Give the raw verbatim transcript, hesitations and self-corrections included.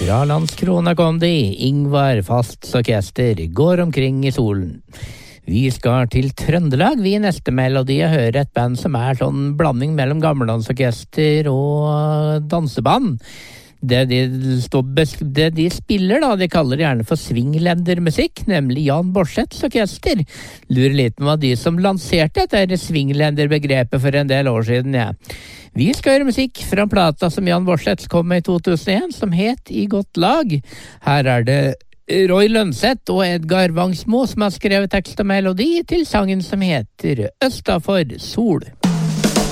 Fra Landskrona kom de, Ingvar Fasts orkester, går omkring i solen. Vi skal til Trøndelag, vi neste melodi og høre et band som er sånn blanding mellom gammeldansorkester og danseband. Det de, det de spiller da, de kaller det gjerne for swinglendermusikk, nemlig Jan Borseths orkester. Lurer litt på hva de som lanserte dette swinglenderbegrepet for en del år siden, ja. Vi skal høre musikk fra plata som Jan Borseth kom med i to tusen og en, som het I godt lag. Her er det Roy Lønseth og Edgar Vangsmo som har skrevet tekst og melodi til sangen som heter Østafor Sol.